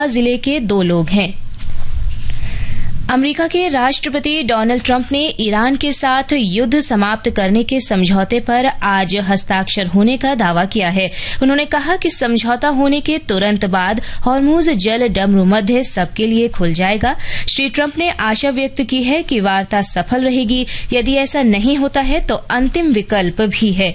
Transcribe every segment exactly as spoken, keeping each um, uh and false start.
जिले के दो लोग हैं। अमेरिका के राष्ट्रपति डोनाल्ड ट्रंप ने ईरान के साथ युद्ध समाप्त करने के समझौते पर आज हस्ताक्षर होने का दावा किया है। उन्होंने कहा कि समझौता होने के तुरंत बाद हॉर्मुज जल डमरूमध्य सबके लिए खुल जाएगा। श्री ट्रंप ने आशा व्यक्त की है कि वार्ता सफल रहेगी। यदि ऐसा नहीं होता है तो अंतिम विकल्प भी है।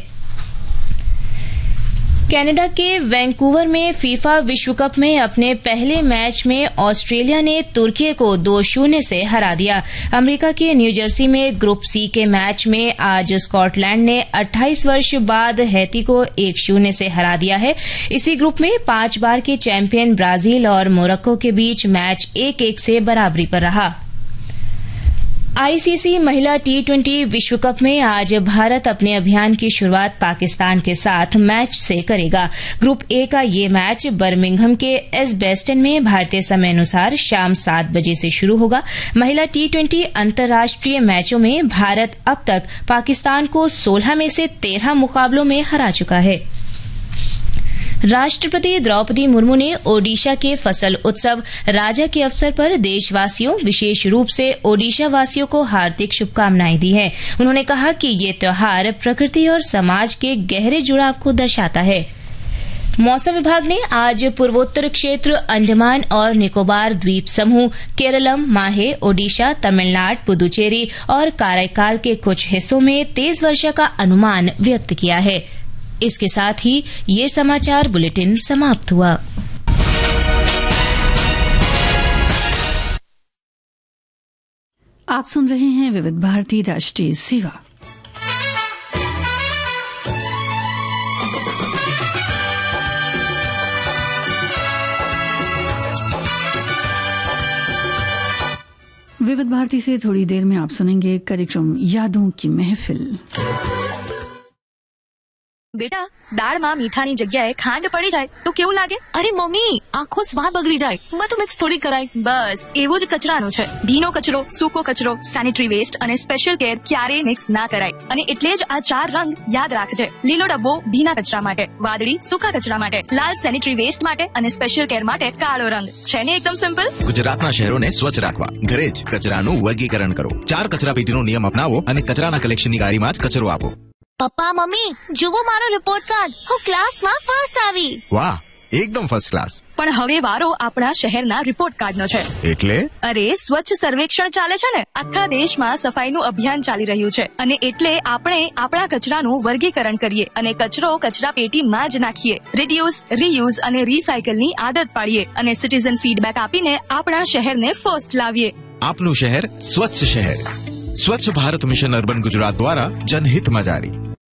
कनाडा के वैंकूवर में फीफा विश्व कप में अपने पहले मैच में ऑस्ट्रेलिया ने तुर्की को दो शून्य से हरा दिया। अमेरिका के न्यूजर्सी में ग्रुप सी के मैच में आज स्कॉटलैंड ने अट्ठाईस वर्ष बाद हैती को एक शून्य से हरा दिया है। इसी ग्रुप में पांच बार के चैंपियन ब्राजील और मोरक्को के बीच मैच एक एक से बराबरी पर रहा। आईसीसी महिला टी ट्वेंटी विश्व कप में आज भारत अपने अभियान की शुरुआत पाकिस्तान के साथ मैच से करेगा। ग्रुप ए का ये मैच बर्मिंघम के एजबेस्टन में भारतीय समय अनुसार शाम सात बजे से शुरू होगा। महिला टी ट्वेंटी अंतर्राष्ट्रीय मैचों में भारत अब तक पाकिस्तान को सोलह में से तेरह मुकाबलों में हरा चुका है। राष्ट्रपति द्रौपदी मुर्मू ने ओडिशा के फसल उत्सव राजा के अवसर पर देशवासियों, विशेष रूप से ओडिशा वासियों को हार्दिक शुभकामनाएं दी हैं। उन्होंने कहा कि ये त्योहार प्रकृति और समाज के गहरे जुड़ाव को दर्शाता है। मौसम विभाग ने आज पूर्वोत्तर क्षेत्र, अंडमान और निकोबार द्वीप समूह, केरलम, माहे, ओडिशा, तमिलनाडु, पुदुचेरी और काराइकाल के कुछ हिस्सों में तेज वर्षा का अनुमान व्यक्त किया है। इसके साथ ही ये समाचार बुलेटिन समाप्त हुआ। आप सुन रहे हैं विविध भारती राष्ट्रीय सेवा। विविध भारती से थोड़ी देर में आप सुनेंगे कार्यक्रम यादों की महफिल। बेटा, दाळમાં મીઠાની જગ્યાએ ખાંડ પડી જાય તો કેવું લાગે? અરે મમ્મી, આખો સ્વાદ બગડી જાય. બધું મિક્સ થોડી કરાય. બસ એવું જ કચરાનું છે. ભીનો કચરો, સૂકો કચરો, સેનિટરી વેસ્ટ અને સ્પેશિયલ કેર ક્યારેય મિક્સ ના કરાય. અને એટલે જ આ ચાર રંગ યાદ રાખજે. લીલો ડબ્બો ભીના કચરા માટે, વાદળી સૂકા કચરા માટે, લાલ સેનિટરી વેસ્ટ માટે અને સ્પેશિયલ કેર માટે કાળો રંગ. છે ને એકદમ સિમ્પલ? ગુજરાતના શહેરોને સ્વચ્છ રાખવા ઘરે જ કચરાનું વર્ગીકરણ કરો. ચાર કચરાપેટીનો નિયમ અપનાવો અને કચરાના કલેક્શનની ગાડીમાં જ કચરો આપો. પપ્પા, મમ્મી, જુઓ મારો રિપોર્ટ કાર્ડ. હું ક્લાસમાં ફર્સ્ટ આવી. વાહ, એકદમ ફર્સ્ટ ક્લાસ. પણ હવે વારો આપણા શહેરના રિપોર્ટ કાર્ડનો છે. એટલે? અરે, સ્વચ્છ સર્વેક્ષણ ચાલે છે ને. આખા દેશમાં સફાઈનું અભિયાન ચાલી રહ્યું છે અને એટલે આપણે આપણા કચરાનું વર્ગીકરણ કરીએ અને કચરો કચરા પેટીમાં જ નાખીએ. રિડ્યુસ, રીયુઝ અને રીસાયકલની આદત પાડીએ અને સિટીઝન ફીડબેક આપીને આપણા શહેરને ફર્સ્ટ લાવીએ. આપનું શહેર સ્વચ્છ શહેર. સ્વચ્છ ભારત મિશન અર્બન ગુજરાત દ્વારા જનહિતમાં જારી.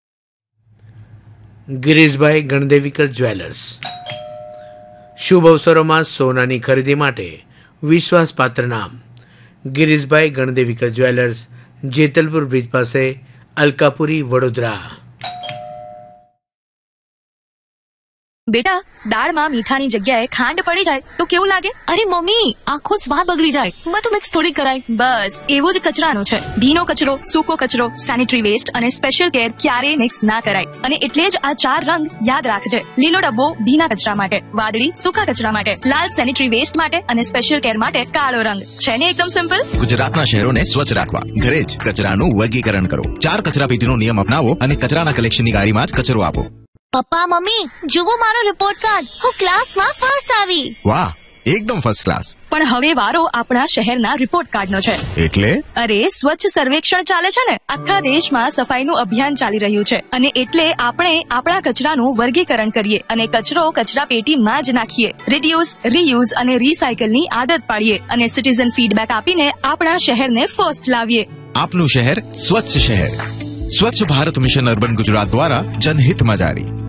ગિરીશભાઈ ગણદેવીકર જ્વેલર્સ શુભ અવસરોમાં સોનાની ખરીદી માટે વિશ્વાસપાત્ર નામ ગિરીશભાઈ ગણદેવીકર જ્વેલર્સ, જેતલપુર બ્રિજ પાસે, અલકાપુરી, વડોદરા. બેટા, દાળમાં મીઠાની જગ્યાએ ખાંડ પડી જાય તો કેવું લાગે? અરે મમ્મી, આખો સ્વાદ બગડી જાય. બધું મિક્સ થોડી કરાય. બસ એવું જ કચરાનું છે. ભીનો કચરો, સૂકો કચરો, સેનિટરી વેસ્ટ અને સ્પેશિયલ કેર ક્યારેય મિક્સ ના કરાય. અને એટલે જ આ ચાર રંગ યાદ રાખજે. લીલો ડબ્બો ભીના કચરા માટે, વાદળી સૂકા કચરા માટે, લાલ સેનિટરી વેસ્ટ માટે અને સ્પેશિયલ કેર માટે કાળો રંગ. છે ને એકદમ સિમ્પલ? ગુજરાતના શહેરોને સ્વચ્છ રાખવા ઘરે જ કચરાનું વર્ગીકરણ કરો. ચાર કચરાપેટીનો નિયમ અપનાવો અને કચરાના કલેક્શનની ગાડીમાં જ કચરો આપો. પપ્પા, મમ્મી, જુઓ મારો રિપોર્ટ કાર્ડ. હું ક્લાસમાં ફર્સ્ટ આવી. વાહ, એકદમ ફર્સ્ટ ક્લાસ. પણ હવે વારો આપણા શહેરના રિપોર્ટ કાર્ડનો છે. એટલે? અરે, સ્વચ્છ સર્વેક્ષણ ચાલે છે ને. આખા દેશમાં સફાઈનું અભિયાન ચાલી રહ્યું છે અને એટલે આપણે આપણા કચરાનું વર્ગીકરણ કરીએ અને કચરો કચરા પેટીમાં જ નાખીએ. રિડ્યુસ, રીયુઝ અને રીસાયકલની આદત પાડીએ અને સિટીઝન ફીડબેક આપીને આપણા શહેરને ફર્સ્ટ લાવીએ. આપનું શહેર સ્વચ્છ શહેર. સ્વચ્છ ભારત મિશન અર્બન ગુજરાત દ્વારા જનહિતમાં જારી.